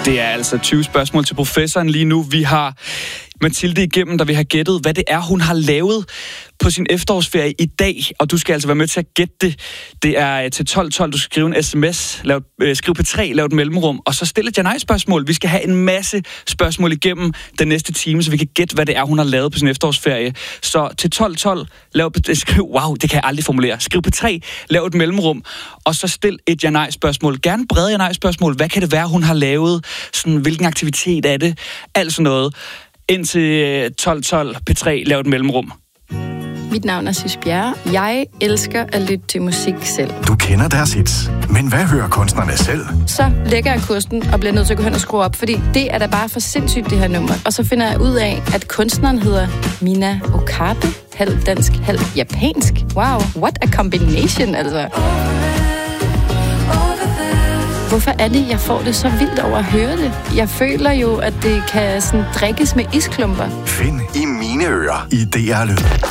Det er altså 20 spørgsmål til professoren lige nu. Vi har Mathilde igennem, der vil have gættet, hvad det er, hun har lavet på sin efterårsferie i dag. Og du skal altså være med til at gætte det. Det er til 12.12. Du skal skrive en sms, skriv P3, lav et mellemrum, og så stille et ja-nej-spørgsmål. Vi skal have en masse spørgsmål igennem den næste time, så vi kan gætte, hvad det er, hun har lavet på sin efterårsferie. Så til 12.12, skriv, wow, det kan jeg aldrig formulere. Skriv P3, lav et mellemrum, og så stil et ja-nej-spørgsmål. Gerne brede ja-nej-spørgsmål. Hvad kan det være, hun har lavet? Sådan, hvilken aktivitet er det? Alt sådan noget. Indtil 12.12 P3, lav et mellemrum. Mit navn er Sys Bjerre. Jeg elsker at lytte til musik selv. Du kender deres hits, men hvad hører kunstnerne selv? Så lægger jeg kursen og bliver nødt til at gå hen og skrue op, fordi det er da bare for sindssygt, det her nummer. Og så finder jeg ud af, at kunstneren hedder Mina Okabe. Halv dansk, halv japansk. Wow, what a combination, altså. Hvorfor er det, jeg får det så vildt over at høre det? Jeg føler jo, at det kan sådan drikkes med isklumper. Find i mine ører i DR Lyd.